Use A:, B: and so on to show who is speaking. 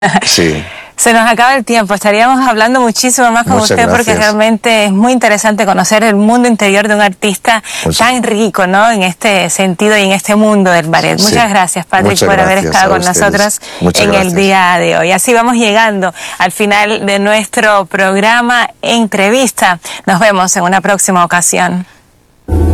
A: Sí.
B: Se nos acaba el tiempo, estaríamos hablando muchísimo más con
A: Muchas
B: usted porque
A: gracias.
B: realmente es muy interesante conocer el mundo interior de un artista tan rico, ¿no? En este sentido y en este mundo del ballet.
A: Sí.
B: Muchas gracias, Patrick,
A: Muchas
B: por haber
A: gracias
B: estado
A: a
B: con
A: ustedes.
B: nosotros
A: Muchas
B: en el
A: gracias.
B: día de hoy. Así vamos llegando al final de nuestro programa Entrevista. Nos vemos en una próxima ocasión.